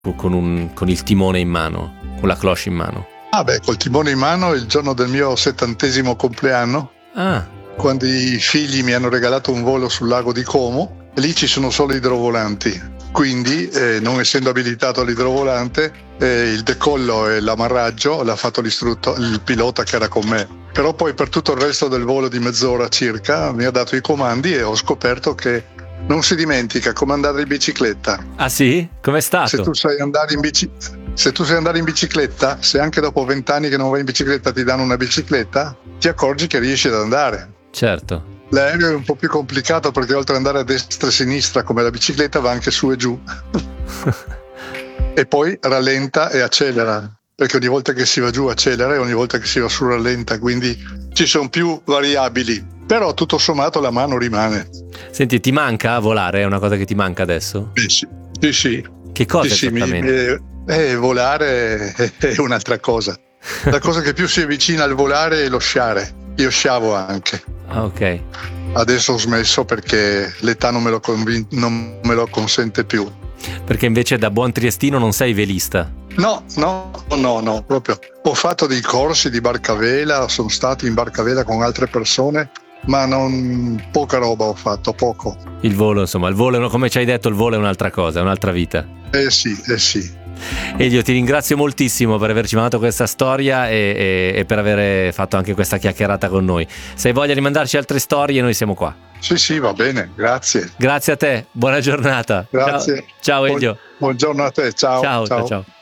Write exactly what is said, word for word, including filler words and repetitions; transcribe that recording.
con, un, con il timone in mano, con la cloche in mano? Ah beh, col timone in mano il giorno del mio settantesimo compleanno, ah. quando i figli mi hanno regalato un volo sul lago di Como, e lì ci sono solo idrovolanti, quindi eh, non essendo abilitato all'idrovolante eh, il decollo e l'ammarraggio l'ha fatto il pilota che era con me, però poi per tutto il resto del volo di mezz'ora circa mi ha dato i comandi e ho scoperto che non si dimentica come andare in bicicletta. Ah sì? Com'è stato? Se tu sai andare in bicicletta Se tu sai andare in bicicletta, se anche dopo vent'anni che non vai in bicicletta ti danno una bicicletta, ti accorgi che riesci ad andare. Certo. L'aereo è un po' più complicato perché oltre ad andare a destra e a sinistra come la bicicletta va anche su e giù. E poi rallenta e accelera, perché ogni volta che si va giù accelera e ogni volta che si va su rallenta, quindi ci sono più variabili, però tutto sommato la mano rimane. Senti, ti manca volare? È una cosa che ti manca adesso? Eh sì, sì, sì. Che cosa sì, esattamente? Sì, mi, eh, volare è un'altra cosa. La cosa che più si avvicina al volare è lo sciare. Io sciavo anche. Ah, ok. Adesso ho smesso perché l'età non me lo, convin- non me lo consente più. Perché invece da buon triestino non sei velista? No, no, no, no, proprio. Ho fatto dei corsi di barcavela, sono stato in barcavela con altre persone, ma non poca roba ho fatto, poco. Il volo, insomma, il volo, come ci hai detto, il volo è un'altra cosa, è un'altra vita. Eh sì, eh sì. Elio, ti ringrazio moltissimo per averci mandato questa storia e, e, e per aver fatto anche questa chiacchierata con noi. Se hai voglia di mandarci altre storie, noi siamo qua. Sì, sì, va bene, grazie. Grazie a te, buona giornata. Grazie. Ciao, ciao Elio. Buongiorno a te, ciao. Ciao, ciao, ciao. ciao.